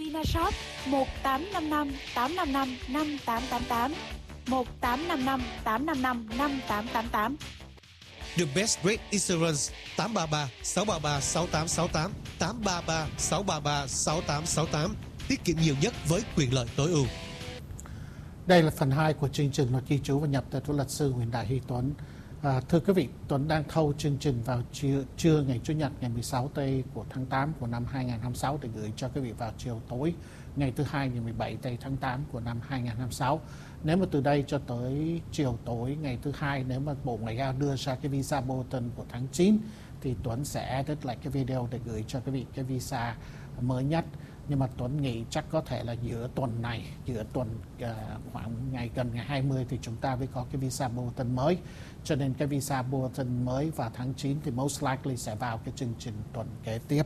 Vinashop 1855 855 5888 1855 855 5888. The Best Rate Insurance 833 633 6868 833 633 6868. Tiết kiệm nhiều nhất với quyền lợi tối ưu. Đây là phần 2 của chương trình Luật Di trú và Nhập tịch của luật sư Nguyễn Đại Huy Tuấn. Thưa quý vị, Tuấn đang thâu chương trình vào trưa ngày Chủ nhật ngày 16 tây của tháng 8 của năm 2026 để gửi cho quý vị vào chiều tối ngày thứ Hai ngày 17 tây tháng 8 của năm 2026. Nếu mà từ đây cho tới chiều tối ngày thứ Hai, nếu mà Bộ Ngoại giao đưa ra cái visa bulletin của tháng 9 thì Tuấn sẽ edit lại cái video để gửi cho quý vị cái visa mới nhất. Nhưng mà Tuấn nghĩ chắc có thể là giữa tuần này, giữa tuần khoảng gần ngày 20 thì chúng ta mới có cái visa bulletin mới. Cho nên cái visa bulletin mới vào tháng 9 thì most likely sẽ vào cái chương trình tuần kế tiếp.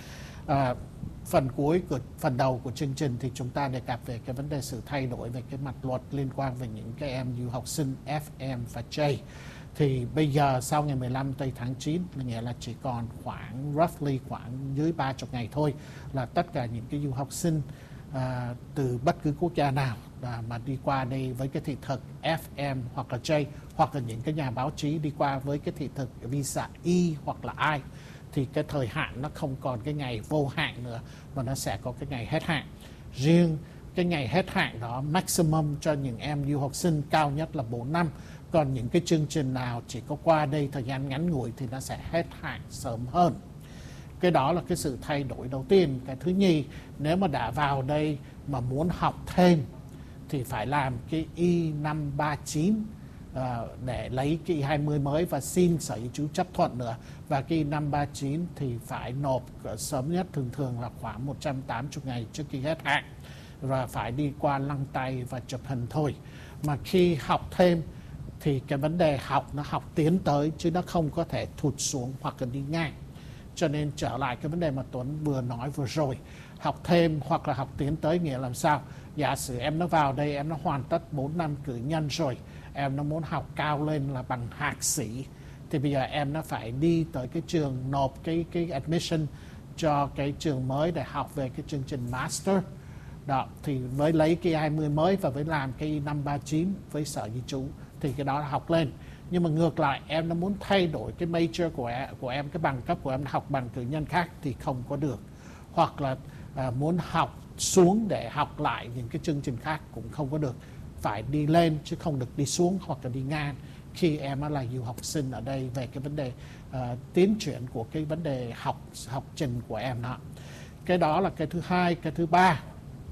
Phần đầu của chương trình thì chúng ta đề cập về cái vấn đề sự thay đổi về cái mặt luật liên quan về những cái em du học sinh FM và J. Thì bây giờ sau ngày 15 tây tháng 9 là nghĩa là chỉ còn roughly khoảng dưới 30 ngày thôi là tất cả những cái du học sinh từ bất cứ quốc gia nào mà đi qua đây với cái thị thực FM hoặc là J, hoặc là những cái nhà báo chí đi qua với cái thị thực visa E hoặc là I, thì cái thời hạn nó không còn cái ngày vô hạn nữa mà nó sẽ có cái ngày hết hạn. Riêng cái ngày hết hạn đó maximum cho những em du học sinh cao nhất là 4 năm. Còn những cái chương trình nào chỉ có qua đây thời gian ngắn ngủi thì nó sẽ hết hạn sớm hơn. Cái đó là cái sự thay đổi đầu tiên. Cái thứ nhì, nếu mà đã vào đây mà muốn học thêm thì phải làm cái I-539 để lấy cái I-20 mới và xin Sở Di trú chấp thuận nữa. Và cái I-539 thì phải nộp sớm nhất, thường là khoảng 180 ngày trước khi hết hạn. Và phải đi qua lăng tay và chụp hình thôi. Mà khi học thêm thì cái vấn đề học nó học tiến tới chứ nó không có thể thụt xuống hoặc là đi ngang. Cho nên trở lại cái vấn đề mà Tuấn vừa nói vừa rồi, học thêm hoặc là học tiến tới nghĩa làm sao? Giả sử em nó vào đây, em nó hoàn tất 4 năm cử nhân rồi, em nó muốn học cao lên là bằng thạc sĩ, thì bây giờ em nó phải đi tới cái trường nộp cái admission cho cái trường mới để học về cái chương trình master. Đó, thì với lấy cái 20 mới và với làm cái 539 với Sở Di trú thì cái đó là học lên. Nhưng mà ngược lại, em nó muốn thay đổi cái major của em, cái bằng cấp của em học bằng cử nhân khác thì không có được. Hoặc là muốn học xuống để học lại những cái chương trình khác cũng không có được. Phải đi lên chứ không được đi xuống hoặc là đi ngang khi em là du học sinh ở đây về cái vấn đề tiến triển của cái vấn đề học trình của em đó. Cái đó là cái thứ hai. Cái thứ ba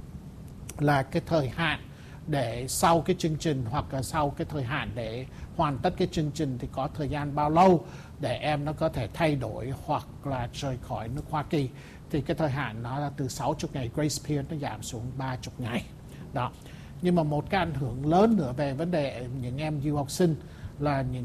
là cái thời hạn để sau cái chương trình hoặc là sau cái thời hạn để hoàn tất cái chương trình thì có thời gian bao lâu để em nó có thể thay đổi hoặc là rời khỏi nước Hoa Kỳ. Thì cái thời hạn nó là từ 60 ngày grace period nó giảm xuống 30 ngày. Đó. Nhưng mà một cái ảnh hưởng lớn nữa về vấn đề những em du học sinh là những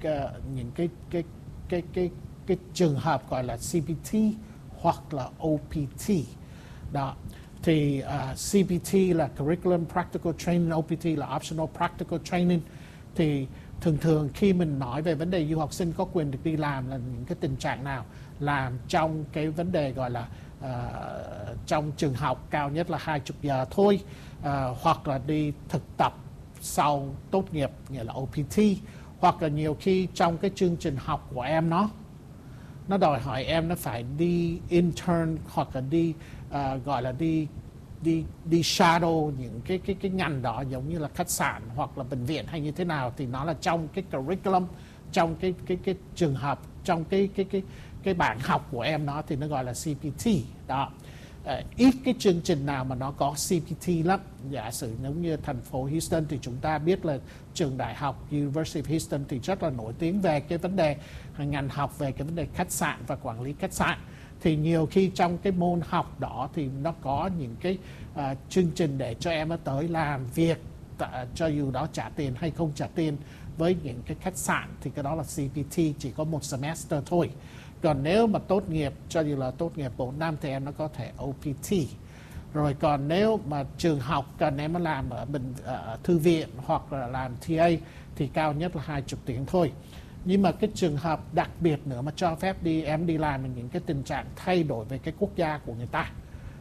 cái trường hợp gọi là CPT hoặc là OPT. Đó. Thì CPT là Curriculum Practical Training, OPT là Optional Practical Training. Thì thường khi mình nói về vấn đề du học sinh có quyền được đi làm là những cái tình trạng nào? Làm trong cái vấn đề gọi là trong trường học cao nhất là 20 giờ thôi, hoặc là đi thực tập sau tốt nghiệp nghĩa là OPT, hoặc là nhiều khi trong cái chương trình học của em nó đòi hỏi em nó phải đi intern hoặc là đi gọi là đi shadow những cái ngành đó, giống như là khách sạn hoặc là bệnh viện hay như thế nào, thì nó là trong cái curriculum, trong cái trường hợp, trong cái bảng học của em nó thì nó gọi là CPT đó. Ít cái chương trình nào mà nó có CPT lắm. Giả sử giống như thành phố Houston thì chúng ta biết là trường đại học University of Houston thì rất là nổi tiếng về cái vấn đề ngành học về cái vấn đề khách sạn và quản lý khách sạn. Thì nhiều khi trong cái môn học đó thì nó có những cái chương trình để cho em tới làm việc cho dù đó trả tiền hay không trả tiền với những cái khách sạn, thì cái đó là CPT, chỉ có 1 semester thôi. Còn nếu mà tốt nghiệp, cho dù là tốt nghiệp 4 năm thì em nó có thể OPT. Rồi còn nếu mà trường học cần em làm ở thư viện hoặc là làm TA thì cao nhất là 20 tiếng thôi. Nhưng mà cái trường hợp đặc biệt nữa mà cho phép em đi làm những cái tình trạng thay đổi về cái quốc gia của người ta,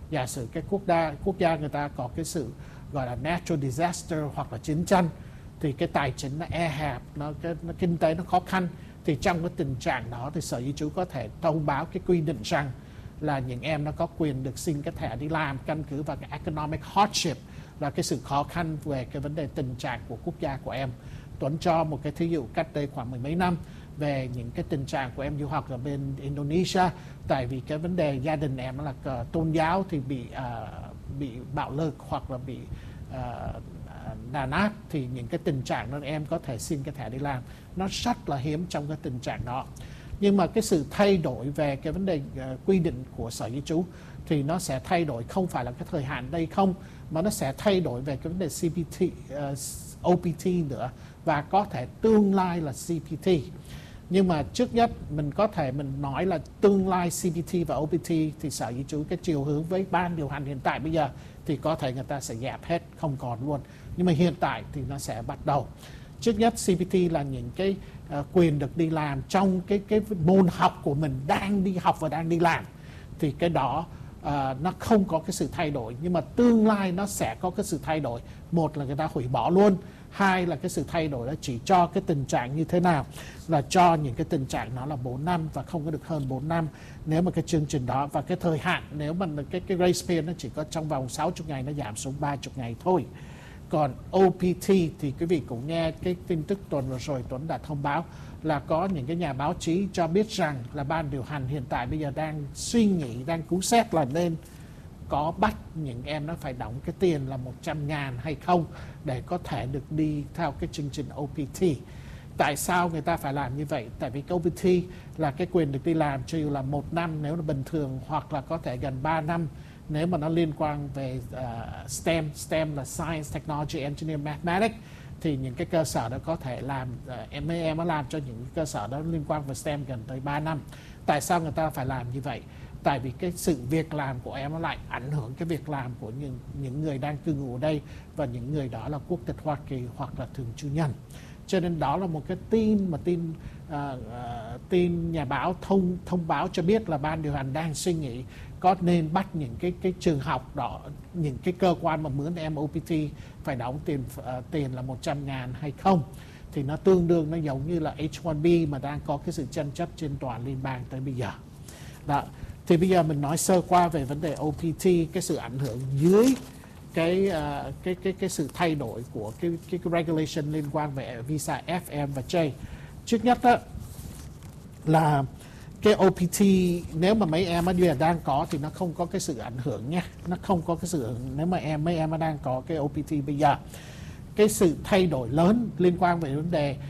giả sử cái quốc gia người ta có cái sự gọi là natural disaster hoặc là chiến tranh, thì cái tài chính nó eo hẹp, nó kinh tế nó khó khăn, thì trong cái tình trạng đó thì Sở Di trú có thể thông báo cái quy định rằng là những em nó có quyền được xin cái thẻ đi làm căn cứ vào cái economic hardship, là cái sự khó khăn về cái vấn đề tình trạng của quốc gia của em. Tuấn cho một cái thí dụ cách đây khoảng mười mấy năm về những cái tình trạng của em du học ở bên Indonesia, tại vì cái vấn đề gia đình em là tôn giáo thì bị bạo lực hoặc là bị đàn áp, thì những cái tình trạng đó em có thể xin cái thẻ đi làm, nó rất là hiếm trong cái tình trạng đó. Nhưng mà cái sự thay đổi về cái vấn đề quy định của Sở Di trú thì nó sẽ thay đổi không phải là cái thời hạn đây không, mà nó sẽ thay đổi về cái vấn đề CPT, OPT nữa, và có thể tương lai là CPT. Nhưng mà trước nhất mình có thể mình nói là tương lai CPT và OPT thì Sở Di trú cái chiều hướng với ban điều hành hiện tại bây giờ thì có thể người ta sẽ dẹp hết, không còn luôn. Nhưng mà hiện tại thì nó sẽ bắt đầu. Trước nhất CPT là những cái quyền được đi làm trong cái môn học của mình đang đi học và đang đi làm, thì cái đó nó không có cái sự thay đổi. Nhưng mà tương lai nó sẽ có cái sự thay đổi. Một là người ta hủy bỏ luôn, hai là cái sự thay đổi đó chỉ cho cái tình trạng như thế nào, là cho những cái tình trạng nó là 4 năm và không có được hơn 4 năm nếu mà cái chương trình đó, và cái thời hạn nếu mà cái grace period nó chỉ có trong vòng 60 ngày, nó giảm xuống 30 ngày thôi. Còn OPT thì quý vị cũng nghe cái tin tức tuần vừa rồi Tuấn đã thông báo là có những cái nhà báo chí cho biết rằng là ban điều hành hiện tại bây giờ đang suy nghĩ, đang cứu xét là nên có bắt những em nó phải đóng cái tiền là 100.000 hay không để có thể được đi theo cái chương trình OPT. Tại sao người ta phải làm như vậy? Tại vì cái OPT là cái quyền được đi làm cho dù là 1 năm nếu nó bình thường, hoặc là có thể gần 3 năm nếu mà nó liên quan về STEM. STEM là Science, Technology, Engineering, Mathematics. Thì những cái cơ sở đó có thể làm, mấy em nó làm cho những cơ sở đó liên quan về STEM gần tới 3 năm. Tại sao người ta phải làm như vậy? Tại vì cái sự việc làm của em nó lại ảnh hưởng cái việc làm của những người đang cư ngụ ở đây, và những người đó là quốc tịch Hoa Kỳ hoặc là thường trú nhân. Cho nên đó là một cái tin nhà báo thông báo cho biết là ban điều hành đang suy nghĩ có nên bắt những cái trường học đó, những cái cơ quan mà mướn em OPT phải đóng tiền là 100.000 hay không. Thì nó tương đương, nó giống như là H1B mà đang có cái sự tranh chấp trên toàn liên bang tới bây giờ. Đó. Thì bây giờ mình nói sơ qua về vấn đề OPT, cái sự ảnh hưởng dưới cái sự thay đổi của cái regulation liên quan về visa FM và J. Trước nhất đó là cái OPT nếu mà mấy em bây giờ đang có thì nó không có cái sự ảnh hưởng nha, nó không có cái sự ảnh hưởng nếu mà mấy em đang có cái OPT bây giờ. Cái sự thay đổi lớn liên quan về vấn đề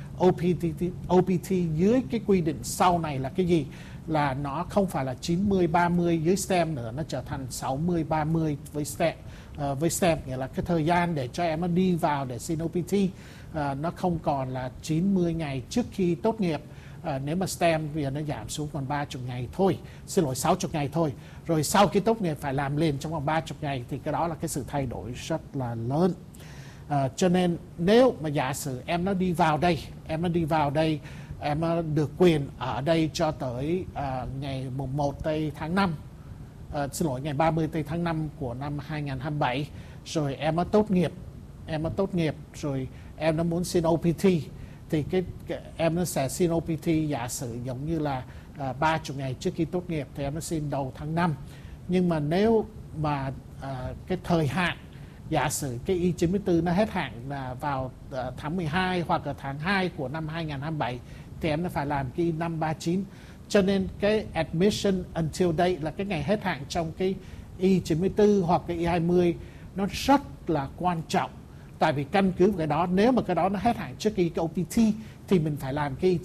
OPT dưới cái quy định sau này là cái gì? Là nó không phải là 90-30 dưới STEM nữa, nó trở thành 60-30 với STEM, nghĩa là cái thời gian để cho em nó đi vào để xin OPT nó không còn là 90 ngày trước khi tốt nghiệp. Nếu mà STEM bây giờ nó giảm xuống còn 30 ngày thôi, 60 ngày thôi. Rồi sau khi tốt nghiệp phải làm lên trong vòng 30 ngày, thì cái đó là cái sự thay đổi rất là lớn. Cho nên nếu mà giả sử em nó đi vào đây, em được quyền ở đây cho tới ngày mùng 1 tây tháng 5, ngày 30 tây tháng 5 của năm 2027, rồi em nó tốt nghiệp rồi em nó muốn xin OPT, thì em nó sẽ xin OPT giả sử giống như là 30 ngày trước khi tốt nghiệp thì em nó xin đầu tháng 5. Nhưng mà nếu mà cái thời hạn, giả sử cái I-94 nó hết hạn là vào tháng 12 hoặc là tháng 2 của năm 2027 thì em nó phải làm cái I-539. Cho nên cái admission until date là cái ngày hết hạn trong cái I-94 hoặc cái I-20 nó rất là quan trọng. Tại vì căn cứ vào cái đó, nếu mà cái đó nó hết hạn trước khi cái OPT thì mình phải làm cái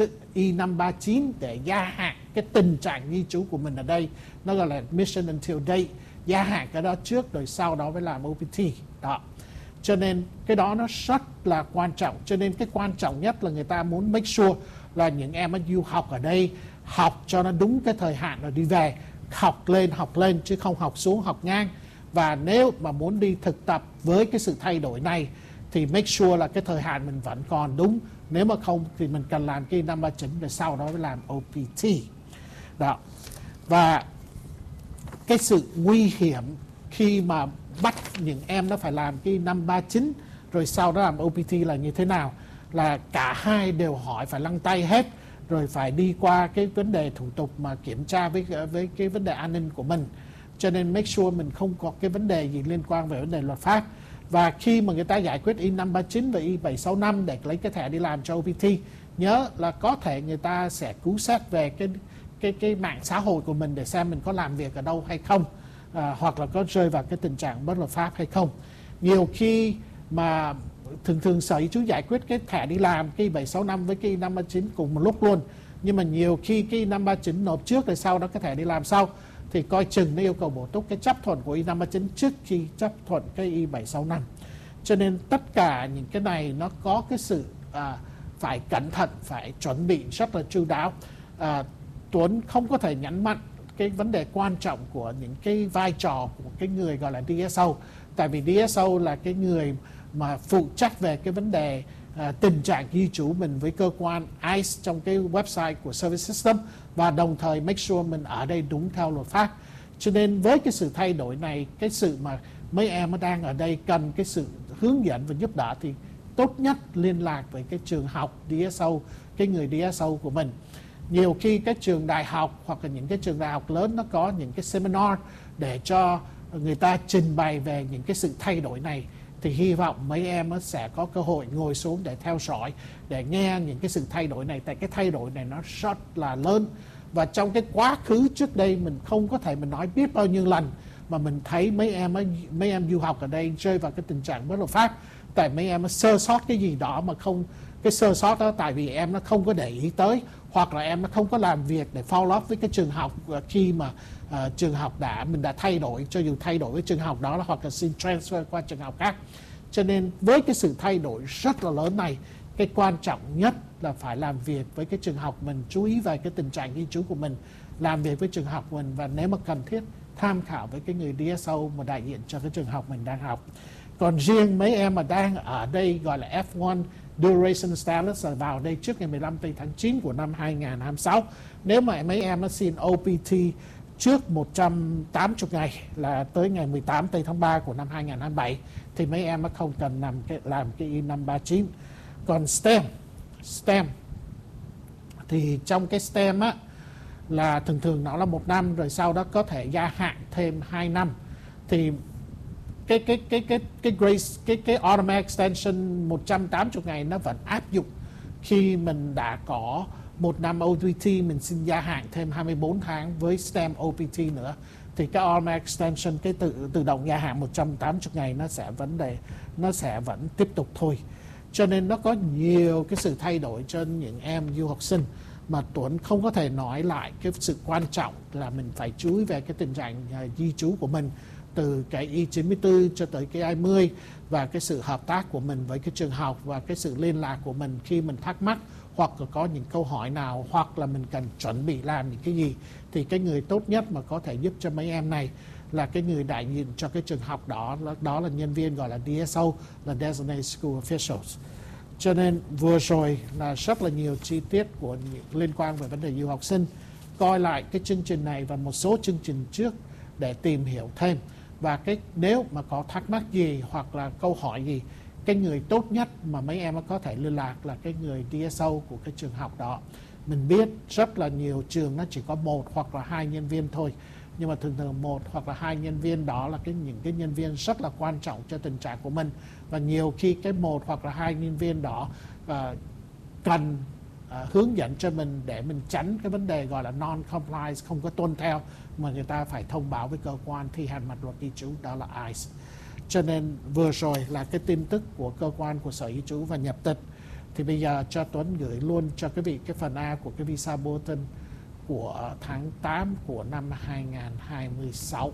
I-539 để gia hạn cái tình trạng di trú của mình ở đây. Nó gọi là admission until date, gia hạn cái đó trước rồi sau đó mới làm OPT. Đó. Cho nên cái đó nó rất là quan trọng. Cho nên cái quan trọng nhất là người ta muốn make sure là những em du học ở đây học cho nó đúng cái thời hạn rồi đi về, học lên chứ không học xuống học ngang. Và nếu mà muốn đi thực tập với cái sự thay đổi này thì make sure là cái thời hạn mình vẫn còn đúng. Nếu mà không thì mình cần làm cái I-539 để sau đó mới làm OPT. Đó. Và cái sự nguy hiểm khi mà bắt những em nó phải làm cái năm 39 rồi sau đó làm OPT là như thế nào, là cả hai đều hỏi phải lăn tay hết, rồi phải đi qua cái vấn đề thủ tục mà kiểm tra với cái vấn đề an ninh của mình, cho nên make sure mình không có cái vấn đề gì liên quan về vấn đề luật pháp. Và khi mà người ta giải quyết I-539 và I-765 để lấy cái thẻ đi làm cho OPT, nhớ là có thể người ta sẽ cứu xét về cái mạng xã hội của mình để xem mình có làm việc ở đâu hay không, hoặc là có rơi vào cái tình trạng bất luật pháp hay không. Nhiều khi mà thường Sở Di trú giải quyết cái thẻ đi làm cái I-765 với cái I-539 cùng một lúc luôn, nhưng mà nhiều khi cái I-539 nộp trước rồi sau đó cái thẻ đi làm sau, thì coi chừng nó yêu cầu bổ túc cái chấp thuận của I-539 trước khi chấp thuận cái I-765. Cho nên tất cả những cái này nó có cái sự phải cẩn thận, phải chuẩn bị rất là chu đáo. Tuấn không có thể nhấn mạnh cái vấn đề quan trọng của những cái vai trò của cái người gọi là DSO, tại vì DSO là cái người mà phụ trách về cái vấn đề tình trạng ghi chú mình với cơ quan ICE trong cái website của Service System, và đồng thời make sure mình ở đây đúng theo luật pháp. Cho nên với cái sự thay đổi này, cái sự mà mấy em đang ở đây cần cái sự hướng dẫn và giúp đỡ, thì tốt nhất liên lạc với cái trường học DSO, cái người DSO của mình. Nhiều khi cái trường đại học hoặc là những cái trường đại học lớn nó có những cái seminar để cho người ta trình bày về những cái sự thay đổi này, thì hy vọng mấy em sẽ có cơ hội ngồi xuống để theo dõi, để nghe những cái sự thay đổi này, tại cái thay đổi này nó rất là lớn. Và trong cái quá khứ trước đây mình không có thể mình nói biết bao nhiêu lần mà mình thấy mấy em du học ở đây rơi vào cái tình trạng bất hợp pháp, tại mấy em sơ sót cái gì đó mà không, cái sơ sót đó tại vì em nó không có để ý tới, hoặc là em nó không có làm việc để follow up với cái trường học khi mà trường học mình đã thay đổi, cho dù thay đổi với trường học đó hoặc là xin transfer qua trường học khác. Cho nên với cái sự thay đổi rất là lớn này, cái quan trọng nhất là phải làm việc với cái trường học mình, chú ý về cái tình trạng ghi chú của mình, làm việc với trường học mình, và nếu mà cần thiết tham khảo với cái người DSO mà đại diện cho cái trường học mình đang học. Còn riêng mấy em mà đang ở đây gọi là F1 Duration Status là vào đây trước ngày 15 tháng 9 của năm 2026. Nếu mà mấy em nó xin OPT trước 180 ngày là tới ngày 18 tháng 3 của năm 2027 thì mấy em nó không cần làm cái I-539. Còn STEM thì trong cái STEM á là thường nó là 1 năm, rồi sau đó có thể gia hạn thêm 2 năm. Thì cái grace, cái automatic extension 180 ngày nó vẫn áp dụng khi mình đã có 1 năm OPT, mình xin gia hạn thêm 24 tháng với STEM OPT nữa, thì cái automatic extension, cái tự động gia hạn 180 ngày nó sẽ vẫn tiếp tục thôi. Cho nên nó có nhiều cái sự thay đổi cho những em du học sinh mà Tuấn không có thể nói lại cái sự quan trọng là mình phải chú ý về cái tình trạng di trú của mình, từ cái I-94 cho tới cái I-10, và cái sự hợp tác của mình với cái trường học, và cái sự liên lạc của mình khi mình thắc mắc hoặc là có những câu hỏi nào, hoặc là mình cần chuẩn bị làm những cái gì, thì cái người tốt nhất mà có thể giúp cho mấy em này là cái người đại diện cho cái trường học đó là nhân viên gọi là DSO, là Designated School Officials. Cho nên vừa rồi là rất là nhiều chi tiết của liên quan về vấn đề du học sinh. Coi lại cái chương trình này và một số chương trình trước để tìm hiểu thêm, và nếu mà có thắc mắc gì hoặc là câu hỏi gì, cái người tốt nhất mà mấy em có thể liên lạc là cái người DSO của cái trường học đó. Mình biết rất là nhiều trường nó chỉ có 1 hoặc là 2 nhân viên thôi, nhưng mà thường 1 hoặc là 2 nhân viên đó là những cái nhân viên rất là quan trọng cho tình trạng của mình, và nhiều khi cái 1 hoặc là 2 nhân viên đó cần hướng dẫn cho mình để mình tránh cái vấn đề gọi là non-compliance, không có tuân theo, mà người ta phải thông báo với cơ quan thi hành mặt luật di trú, đó là ICE. Cho nên vừa rồi là cái tin tức của cơ quan của Sở Di trú và Nhập tịch. Thì bây giờ cho Tuấn gửi luôn cho quý vị cái phần A của cái Visa Bulletin của tháng 8 của năm 2026.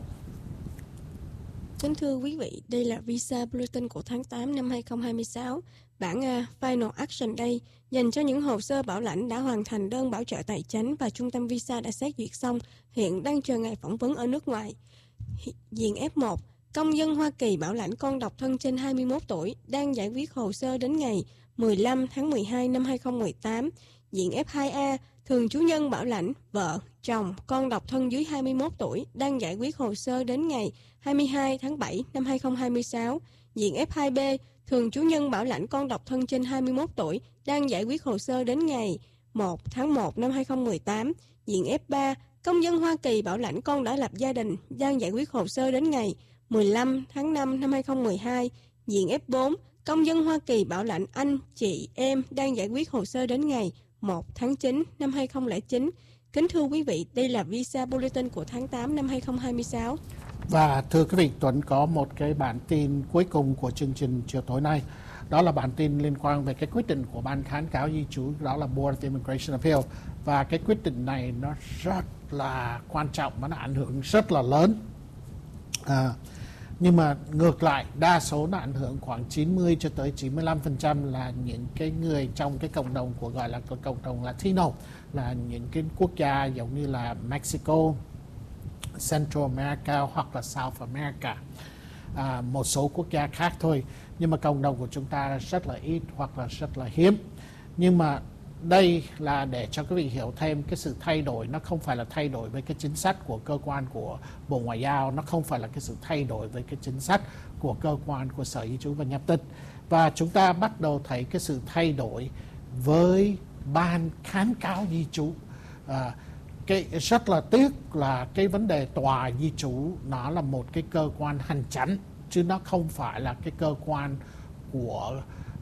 Kính thưa quý vị, đây là Visa Bulletin của tháng 8 năm 2026, bản A Final Action Day, dành cho những hồ sơ bảo lãnh đã hoàn thành đơn bảo trợ tài chánh và trung tâm visa đã xét duyệt xong, hiện đang chờ ngày phỏng vấn ở nước ngoài. Diện F1, công dân Hoa Kỳ bảo lãnh con độc thân trên 21 tuổi, đang giải quyết hồ sơ đến ngày 15 tháng 12 năm 2018. Diện F2A, thường trú nhân bảo lãnh, vợ, chồng, con độc thân dưới 21 tuổi đang giải quyết hồ sơ đến ngày 22 tháng 7 năm 2026. Diện F2B, thường trú nhân bảo lãnh con độc thân trên 21 tuổi đang giải quyết hồ sơ đến ngày 1 tháng 1 năm 2018. Diện F3, công dân Hoa Kỳ bảo lãnh con đã lập gia đình đang giải quyết hồ sơ đến ngày 15 tháng 5 năm 2012. Diện F4, công dân Hoa Kỳ bảo lãnh anh, chị, em đang giải quyết hồ sơ đến ngày 1 tháng 9 năm 2009. Kính thưa quý vị, đây là Visa Bulletin của tháng 8 năm 2026. Và thưa quý vị, Tuấn có một cái bản tin cuối cùng của chương trình chiều tối nay. Đó là bản tin liên quan về cái quyết định của Ban kháng cáo di trú, đó là Board of Immigration Appeal. Và cái quyết định này nó rất là quan trọng và nó ảnh hưởng rất là lớn. Nhưng mà ngược lại, đa số nó ảnh hưởng khoảng 90 cho tới 95% là những cái người trong cái cộng đồng của gọi là cộng đồng Latino, là những cái quốc gia giống như là Mexico, Central America hoặc là South America, một số quốc gia khác thôi. Nhưng mà cộng đồng của chúng ta rất là ít hoặc là rất là hiếm. Nhưng mà đây là để cho quý vị hiểu thêm cái sự thay đổi, nó không phải là thay đổi với cái chính sách của cơ quan của Bộ Ngoại giao, nó không phải là cái sự thay đổi với cái chính sách của cơ quan của Sở Di trú và Nhập tịch. Và chúng ta bắt đầu thấy cái sự thay đổi với Ban kháng cáo di trú. Rất là tiếc là cái vấn đề tòa di trú nó là một cái cơ quan hành chánh, chứ nó không phải là cái cơ quan của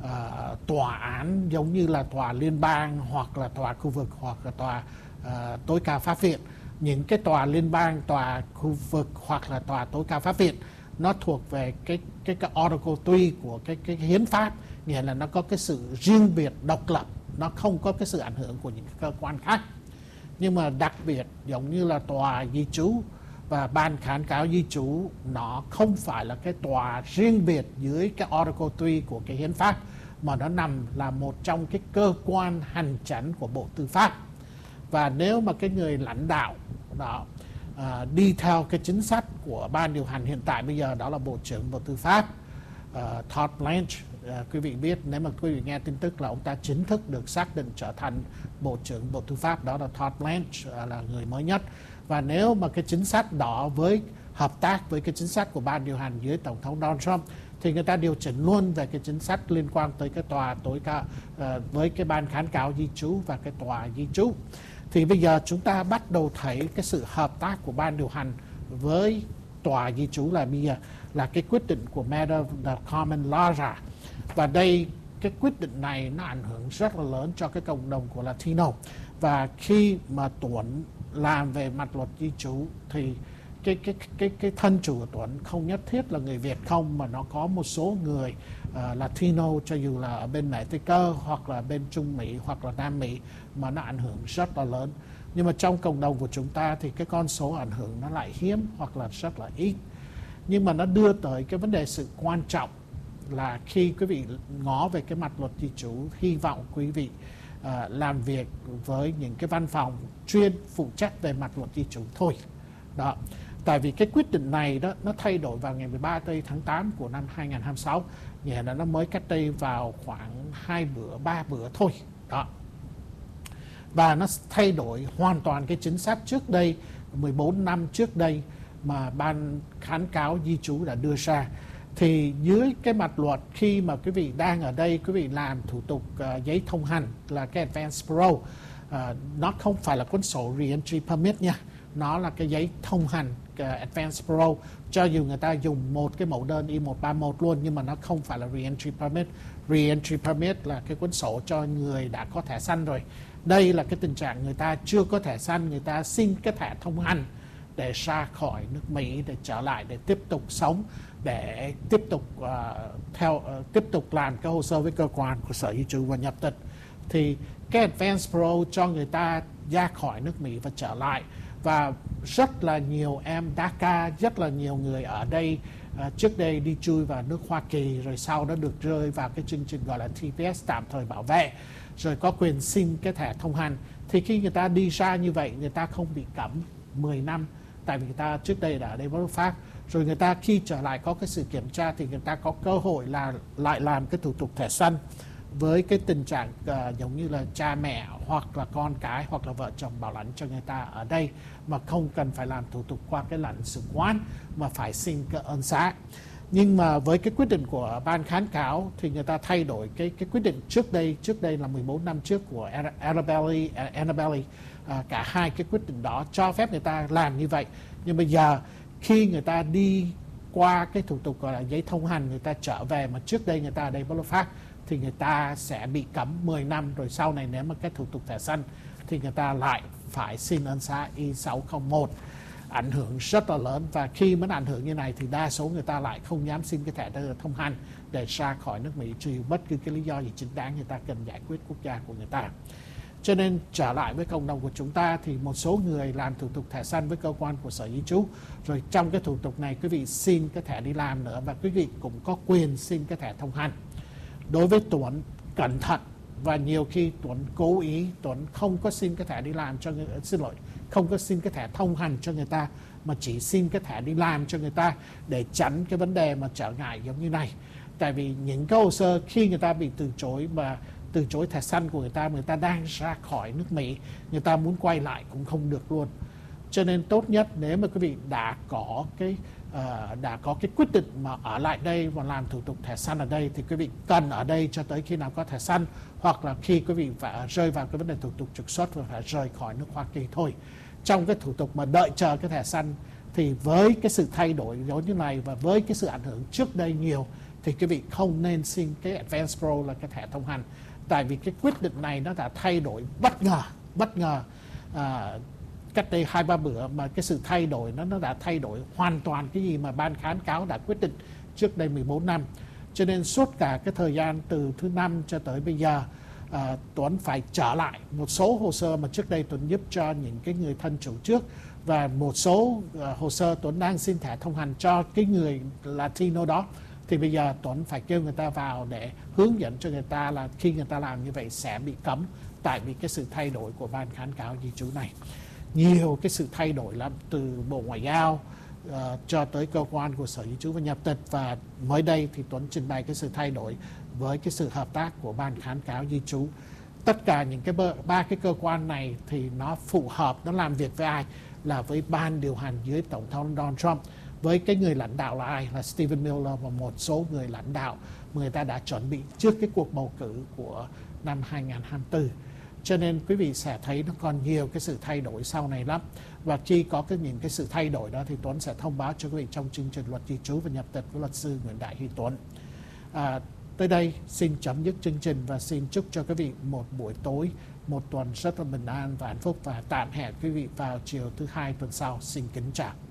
tòa án giống như là tòa liên bang hoặc là tòa khu vực hoặc là tòa tối cao pháp viện. Những cái tòa liên bang, tòa khu vực hoặc là tòa tối cao pháp viện nó thuộc về cái Article 3 của cái hiến pháp, nghĩa là nó có cái sự riêng biệt độc lập, nó không có cái sự ảnh hưởng của những cái cơ quan khác. Nhưng mà đặc biệt giống như là tòa di trú và Ban kháng cáo di trú, nó không phải là cái tòa riêng biệt dưới cái Article 3 của cái hiến pháp, mà nó nằm là một trong cái cơ quan hành chánh của Bộ Tư pháp. Và nếu mà cái người lãnh đạo đó đi theo cái chính sách của ban điều hành hiện tại bây giờ, đó là Bộ trưởng Bộ Tư pháp Todd Blanche. Quý vị biết, nếu mà quý vị nghe tin tức là ông ta chính thức được xác định trở thành Bộ trưởng Bộ Tư pháp, đó là Todd Blanche, là người mới nhất. Và nếu mà cái chính sách đó với hợp tác với cái chính sách của ban điều hành dưới Tổng thống Donald Trump, thì người ta điều chỉnh luôn về cái chính sách liên quan tới cái tòa tối cao với cái Ban kháng cáo di trú và cái tòa di trú. Thì bây giờ chúng ta bắt đầu thấy cái sự hợp tác của ban điều hành với tòa di trú là bây giờ là cái quyết định của Matter of the Common Law ra. Và đây, cái quyết định này nó ảnh hưởng rất là lớn cho cái cộng đồng của Latino. Và khi mà Tuấn làm về mặt luật di trú thì cái thân chủ của Tuấn không nhất thiết là người Việt không, mà nó có một số người Latino, cho dù là ở bên Mỹ Tây Cơ hoặc là bên Trung Mỹ hoặc là Nam Mỹ, mà nó ảnh hưởng rất là lớn. Nhưng mà trong cộng đồng của chúng ta thì cái con số ảnh hưởng nó lại hiếm hoặc là rất là ít. Nhưng mà nó đưa tới cái vấn đề sự quan trọng là khi quý vị ngó về cái mặt luật di trú, hy vọng quý vị làm việc với những cái văn phòng chuyên phụ trách về mặt luật di trú thôi. Đó. Tại vì cái quyết định này đó, nó thay đổi vào ngày 13 tháng 8 của năm 2026. Nghĩa là nó mới cách đây vào khoảng 3 bữa thôi. Đó. Và nó thay đổi hoàn toàn cái chính sách trước đây, 14 năm trước đây mà Ban kháng cáo di trú đã đưa ra. Thì dưới cái mặt luật, khi mà quý vị đang ở đây, quý vị làm thủ tục giấy thông hành là cái Advance Parole, nó không phải là cuốn sổ Re-entry Permit nha, nó là cái giấy thông hành Advance Parole. Cho dù người ta dùng một cái mẫu đơn I-131 luôn, nhưng mà nó không phải là Re-entry Permit. Re-entry Permit là cái cuốn sổ cho người đã có thẻ xanh rồi. Đây là cái tình trạng người ta chưa có thẻ xanh, người ta xin cái thẻ thông hành để ra khỏi nước Mỹ, để trở lại, để tiếp tục sống, để tiếp tục làm cái hồ sơ với cơ quan của Sở Di trú và Nhập tịch. Thì cái Advance Parole cho người ta ra khỏi nước Mỹ và trở lại. Và rất là nhiều em DACA, rất là nhiều người ở đây trước đây đi chui vào nước Hoa Kỳ, rồi sau đó được rơi vào cái chương trình gọi là TPS, tạm thời bảo vệ, rồi có quyền xin cái thẻ thông hành. Thì khi người ta đi ra như vậy, người ta không bị cấm 10 năm, tại vì người ta trước đây đã ở đây bất hợp pháp. Rồi người ta khi trở lại có cái sự kiểm tra thì người ta có cơ hội là lại làm cái thủ tục thẻ xanh. với cái tình trạng giống như là cha mẹ hoặc là con cái hoặc là vợ chồng bảo lãnh cho người ta ở đây mà không cần phải làm thủ tục qua cái lãnh sự quán mà phải xin cái ân xá. Nhưng mà với cái quyết định của ban kháng cáo thì người ta thay đổi cái quyết định trước đây là 14 năm trước của Annabelle, cả hai cái quyết định đó cho phép người ta làm như vậy. Nhưng bây giờ khi người ta đi qua cái thủ tục gọi là giấy thông hành, người ta trở về mà trước đây người ta ở đây bất hợp pháp thì người ta sẽ bị cấm 10 năm, rồi sau này nếu mà cái thủ tục thẻ xanh thì người ta lại phải xin ân xá I-601. Ảnh hưởng rất là lớn, và khi mới ảnh hưởng như này thì đa số người ta lại không dám xin cái thẻ thông hành để ra khỏi nước Mỹ trừ bất cứ cái lý do gì chính đáng người ta cần giải quyết quốc gia của người ta. Cho nên trở lại với cộng đồng của chúng ta thì một số người làm thủ tục thẻ xanh với cơ quan của Sở Di trú, rồi trong cái thủ tục này quý vị xin cái thẻ đi làm nữa, và quý vị cũng có quyền xin cái thẻ thông hành. Đối với Tuấn cẩn thận, và nhiều khi Tuấn cố ý, Tuấn không có xin cái thẻ đi làm cho người, không có xin cái thẻ thông hành cho người ta, mà chỉ xin cái thẻ đi làm cho người ta để tránh cái vấn đề mà trở ngại giống như này. Tại vì những cái hồ sơ khi người ta bị từ chối thẻ xanh của người ta đang ra khỏi nước Mỹ, người ta muốn quay lại cũng không được luôn. Cho nên tốt nhất nếu mà quý vị đã có cái quyết định mà ở lại đây và làm thủ tục thẻ xanh ở đây thì quý vị cần ở đây cho tới khi nào có thẻ xanh, hoặc là khi quý vị phải rơi vào cái vấn đề thủ tục trục xuất và phải rời khỏi nước Hoa Kỳ thôi. Trong cái thủ tục mà đợi chờ cái thẻ xanh thì với cái sự thay đổi giống như này và với cái sự ảnh hưởng trước đây nhiều thì quý vị không nên xin cái Advance Pro là cái thẻ thông hành. Tại vì cái quyết định này nó đã thay đổi bất ngờ cách đây 2-3 bữa, mà cái sự thay đổi nó đã thay đổi hoàn toàn cái gì mà ban kháng cáo đã quyết định trước đây 14 năm. Cho nên suốt cả cái thời gian từ thứ Năm cho tới bây giờ, Tuấn phải trở lại một số hồ sơ mà trước đây Tuấn giúp cho những cái người thân chủ trước, và một số hồ sơ Tuấn đang xin thẻ thông hành cho cái người Latino đó, thì bây giờ Tuấn phải kêu người ta vào để hướng dẫn cho người ta là khi người ta làm như vậy sẽ bị cấm, tại vì cái sự thay đổi của ban kháng cáo di trú này. Nhiều cái sự thay đổi lắm, từ Bộ Ngoại giao cho tới cơ quan của Sở Di trú và Nhập tịch, và mới đây thì Tuấn trình bày cái sự thay đổi với cái sự hợp tác của ban kháng cáo di trú. Tất cả những cái ba cái cơ quan này thì nó phù hợp, nó làm việc với ai? Là với ban điều hành dưới Tổng thống Donald Trump. Với cái người lãnh đạo là ai? Là Stephen Miller và một số người lãnh đạo mà người ta đã chuẩn bị trước cái cuộc bầu cử của năm 2024. Cho nên quý vị sẽ thấy nó còn nhiều cái sự thay đổi sau này lắm. Và khi có những cái sự thay đổi đó thì Tuấn sẽ thông báo cho quý vị trong chương trình Luật Di trú và Nhập tịch với luật sư Nguyễn Đại Huy Tuấn. Tới đây xin chấm dứt chương trình và xin chúc cho quý vị một buổi tối, một tuần rất là bình an và hạnh phúc, và tạm hẹn quý vị vào chiều thứ Hai tuần sau. Xin kính chào.